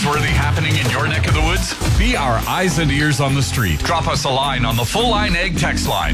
newsworthy happening in your neck of the woods? Be our eyes and ears on the street. Drop us a line on the Full Line Ag text line,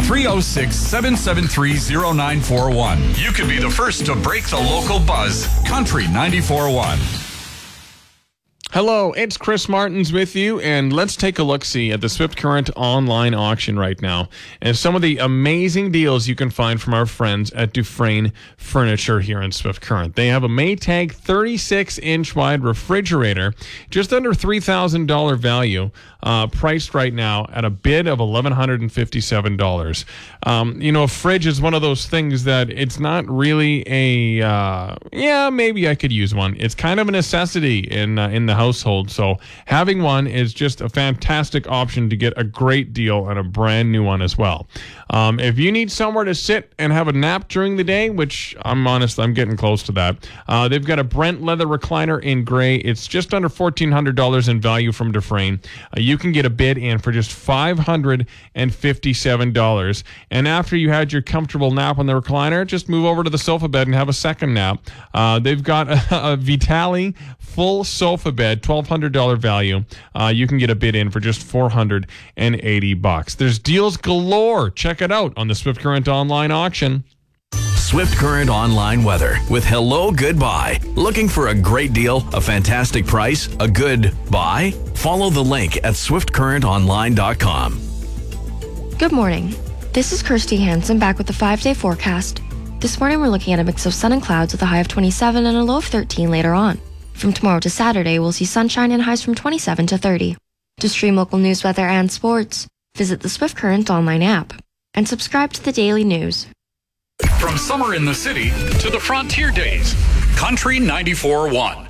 306-773-0941. You could be the first to break the local buzz. Country 94.1. Hello, it's Chris Martins with you, and let's take a look-see at the Swift Current online auction right now and some of the amazing deals you can find from our friends at Dufresne Furniture here in Swift Current. They have a Maytag 36-inch wide refrigerator, just under $3,000 value, priced right now at a bid of $1,157. A fridge is one of those things that it's not really maybe I could use one. It's kind of a necessity in the household, so having one is just a fantastic option to get a great deal on a brand new one as well. If you need somewhere to sit and have a nap during the day, which I'm honest, I'm getting close to that, they've got a Brent leather recliner in gray. It's just under $1,400 in value from Dufresne. You can get a bid in for just $557. And after you had your comfortable nap on the recliner, just move over to the sofa bed and have a second nap. They've got a Vitali full sofa bed, $1,200 value. You can get a bid in for just $480. There's deals galore. Check it out on the Swift Current online auction. Swift Current online weather with Hello Goodbye. Looking for a great deal, a fantastic price, a good buy? Follow the link at swiftcurrentonline.com. Good morning. This is Kirsty Hansen back with the 5-day forecast. This morning we're looking at a mix of sun and clouds with a high of 27 and a low of 13 later on. From tomorrow to Saturday, we'll see sunshine and highs from 27 to 30. To stream local news, weather, and sports, visit the Swift Current online app and subscribe to the daily news. From summer in the city to the frontier days, Country 94.1.